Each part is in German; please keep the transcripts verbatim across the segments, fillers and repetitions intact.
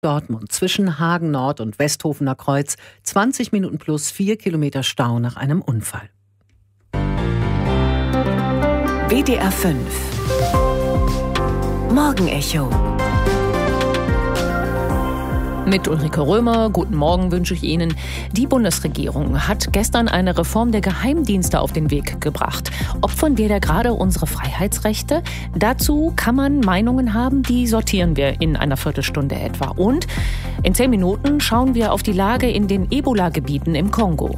Dortmund zwischen Hagen Nord und Westhofener Kreuz. zwanzig Minuten plus vier Kilometer Stau nach einem Unfall. W D R fünf Morgenecho. Mit Ulrike Römer, guten Morgen wünsche ich Ihnen. Die Bundesregierung hat gestern eine Reform der Geheimdienste auf den Weg gebracht. Opfern wir da gerade unsere Freiheitsrechte? Dazu kann man Meinungen haben, die sortieren wir in einer Viertelstunde etwa. Und in zehn Minuten schauen wir auf die Lage in den Ebola-Gebieten im Kongo.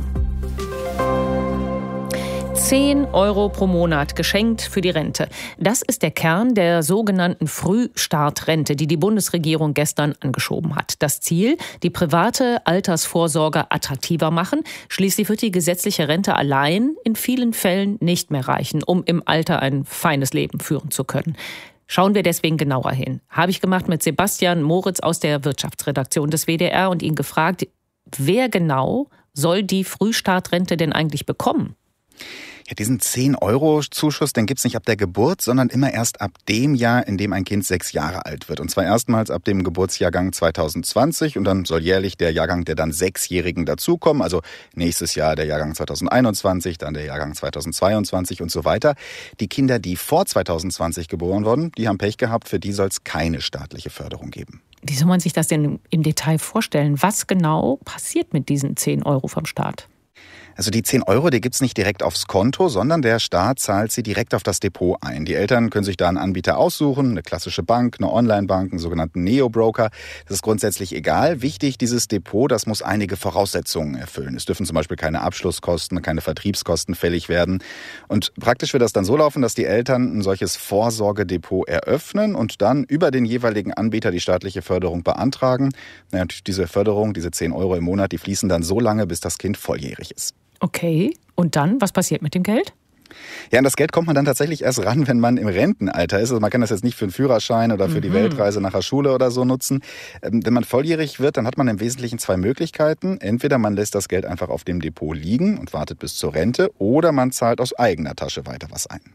zehn Euro pro Monat geschenkt für die Rente. Das ist der Kern der sogenannten Frühstartrente, die die Bundesregierung gestern angeschoben hat. Das Ziel, die private Altersvorsorge attraktiver machen. Schließlich wird die gesetzliche Rente allein in vielen Fällen nicht mehr reichen, um im Alter ein feines Leben führen zu können. Schauen wir deswegen genauer hin. Habe ich gemacht mit Sebastian Moritz aus der Wirtschaftsredaktion des W D R und ihn gefragt, wer genau soll die Frühstartrente denn eigentlich bekommen? Ja, diesen zehn Euro Zuschuss, den gibt's nicht ab der Geburt, sondern immer erst ab dem Jahr, in dem ein Kind sechs Jahre alt wird. Und zwar erstmals ab dem Geburtsjahrgang zwanzig zwanzig und dann soll jährlich der Jahrgang der dann Sechsjährigen dazukommen. Also nächstes Jahr der Jahrgang zwanzig einundzwanzig, dann der Jahrgang zwanzig zweiundzwanzig und so weiter. Die Kinder, die vor zwanzig zwanzig geboren wurden, die haben Pech gehabt, für die soll es keine staatliche Förderung geben. Wie soll man sich das denn im Detail vorstellen? Was genau passiert mit diesen zehn Euro vom Staat? Also die zehn Euro, die gibt's nicht direkt aufs Konto, sondern der Staat zahlt sie direkt auf das Depot ein. Die Eltern können sich da einen Anbieter aussuchen, eine klassische Bank, eine Online-Bank, einen sogenannten Neo-Broker. Das ist grundsätzlich egal. Wichtig, dieses Depot, das muss einige Voraussetzungen erfüllen. Es dürfen zum Beispiel keine Abschlusskosten, keine Vertriebskosten fällig werden. Und praktisch wird das dann so laufen, dass die Eltern ein solches Vorsorgedepot eröffnen und dann über den jeweiligen Anbieter die staatliche Förderung beantragen. Naja, diese Förderung, diese zehn Euro im Monat, die fließen dann so lange, bis das Kind volljährig ist. Okay, und dann, was passiert mit dem Geld? Ja, an das Geld kommt man dann tatsächlich erst ran, wenn man im Rentenalter ist. Also man kann das jetzt nicht für einen Führerschein oder für mhm. die Weltreise nach der Schule oder so nutzen. Wenn man volljährig wird, dann hat man im Wesentlichen zwei Möglichkeiten. Entweder man lässt das Geld einfach auf dem Depot liegen und wartet bis zur Rente, oder man zahlt aus eigener Tasche weiter was ein.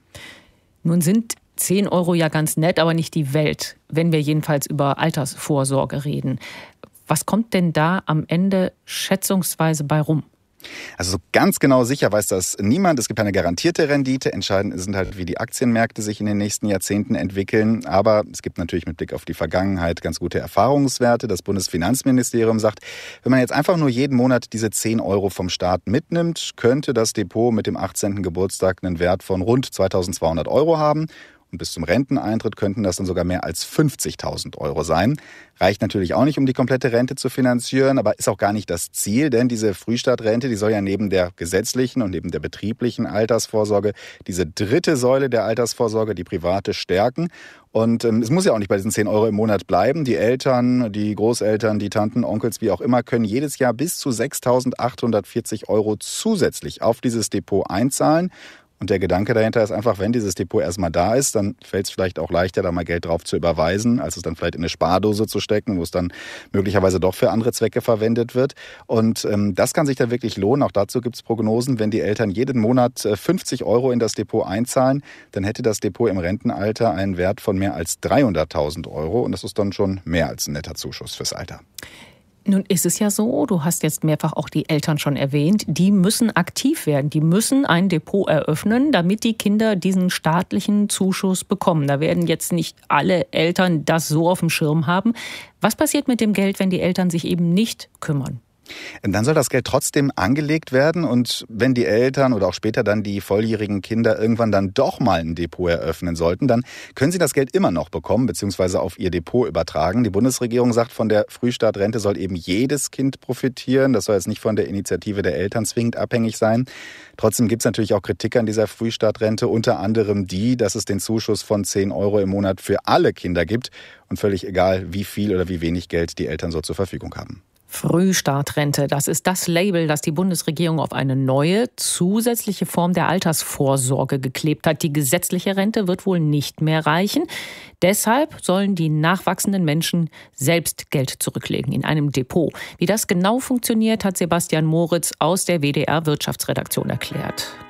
Nun sind zehn Euro ja ganz nett, aber nicht die Welt, wenn wir jedenfalls über Altersvorsorge reden. Was kommt denn da am Ende schätzungsweise bei rum? Also so ganz genau sicher weiß das niemand. Es gibt eine garantierte Rendite. Entscheidend sind halt, wie die Aktienmärkte sich in den nächsten Jahrzehnten entwickeln. Aber es gibt natürlich mit Blick auf die Vergangenheit ganz gute Erfahrungswerte. Das Bundesfinanzministerium sagt, wenn man jetzt einfach nur jeden Monat diese zehn Euro vom Staat mitnimmt, könnte das Depot mit dem achtzehnten Geburtstag einen Wert von rund zweitausendzweihundert Euro haben. Und bis zum Renteneintritt könnten das dann sogar mehr als fünfzigtausend Euro sein. Reicht natürlich auch nicht, um die komplette Rente zu finanzieren, aber ist auch gar nicht das Ziel, denn diese Frühstartrente, die soll ja neben der gesetzlichen und neben der betrieblichen Altersvorsorge diese dritte Säule der Altersvorsorge, die private, stärken. Und ähm, es muss ja auch nicht bei diesen zehn Euro im Monat bleiben. Die Eltern, die Großeltern, die Tanten, Onkels, wie auch immer, können jedes Jahr bis zu sechstausendachthundertvierzig Euro zusätzlich auf dieses Depot einzahlen. Und der Gedanke dahinter ist einfach, wenn dieses Depot erstmal da ist, dann fällt es vielleicht auch leichter, da mal Geld drauf zu überweisen, als es dann vielleicht in eine Spardose zu stecken, wo es dann möglicherweise doch für andere Zwecke verwendet wird. Und ähm, das kann sich dann wirklich lohnen. Auch dazu gibt es Prognosen. Wenn die Eltern jeden Monat äh, fünfzig Euro in das Depot einzahlen, dann hätte das Depot im Rentenalter einen Wert von mehr als dreihunderttausend Euro. Und das ist dann schon mehr als ein netter Zuschuss fürs Alter. Nun ist es ja so, du hast jetzt mehrfach auch die Eltern schon erwähnt, die müssen aktiv werden, die müssen ein Depot eröffnen, damit die Kinder diesen staatlichen Zuschuss bekommen. Da werden jetzt nicht alle Eltern das so auf dem Schirm haben. Was passiert mit dem Geld, wenn die Eltern sich eben nicht kümmern? Dann soll das Geld trotzdem angelegt werden und wenn die Eltern oder auch später dann die volljährigen Kinder irgendwann dann doch mal ein Depot eröffnen sollten, dann können sie das Geld immer noch bekommen bzw. auf ihr Depot übertragen. Die Bundesregierung sagt, von der Frühstartrente soll eben jedes Kind profitieren. Das soll jetzt nicht von der Initiative der Eltern zwingend abhängig sein. Trotzdem gibt es natürlich auch Kritik an dieser Frühstartrente, unter anderem die, dass es den Zuschuss von zehn Euro im Monat für alle Kinder gibt und völlig egal, wie viel oder wie wenig Geld die Eltern so zur Verfügung haben. Frühstartrente, das ist das Label, das die Bundesregierung auf eine neue, zusätzliche Form der Altersvorsorge geklebt hat. Die gesetzliche Rente wird wohl nicht mehr reichen. Deshalb sollen die nachwachsenden Menschen selbst Geld zurücklegen in einem Depot. Wie das genau funktioniert, hat Sebastian Moritz aus der W D R Wirtschaftsredaktion erklärt.